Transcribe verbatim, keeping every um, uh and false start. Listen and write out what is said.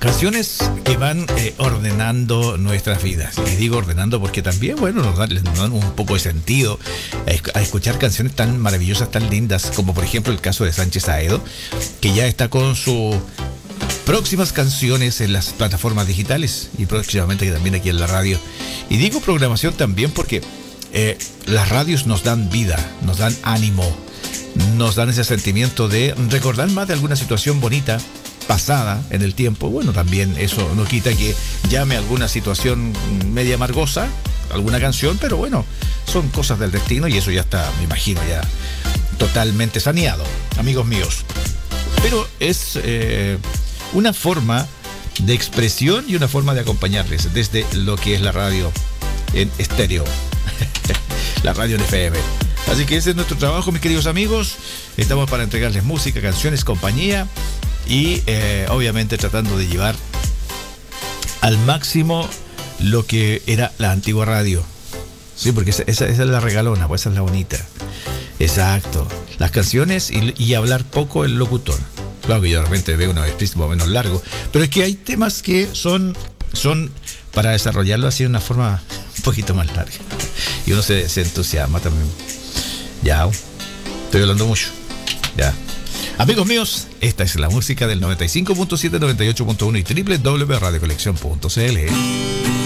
Canciones que van eh, ordenando nuestras vidas. Y digo ordenando porque también, bueno, nos dan, nos dan un poco de sentido a, a escuchar canciones tan maravillosas, tan lindas, como por ejemplo el caso de Sánchez Aedo, que ya está con sus próximas canciones en las plataformas digitales y próximamente también aquí en la radio. Y digo programación también porque eh, las radios nos dan vida, nos dan ánimo, nos dan ese sentimiento de recordar más de alguna situación bonita pasada en el tiempo. Bueno, también eso no quita que llame alguna situación media amargosa, alguna canción, pero bueno, son cosas del destino y eso ya está, me imagino, ya totalmente saneado, amigos míos. Pero es eh, una forma de expresión y una forma de acompañarles desde lo que es la radio en estéreo, la radio en F M. Así que ese es nuestro trabajo, mis queridos amigos. Estamos para entregarles música, canciones, compañía y eh, obviamente tratando de llevar al máximo lo que era la antigua radio. Sí, porque esa, esa, esa es la regalona, pues esa es la bonita. Exacto. Las canciones y, y hablar poco el locutor. Claro que yo de repente veo una vez más o menos largo, pero es que hay temas que son, son para desarrollarlo así de una forma un poquito más larga. Y uno se, se entusiasma también. Ya, estoy hablando mucho. Ya. Amigos míos, esta es la música del noventa y cinco punto siete, noventa y ocho punto uno y doble u doble u doble u punto radio colección punto c l.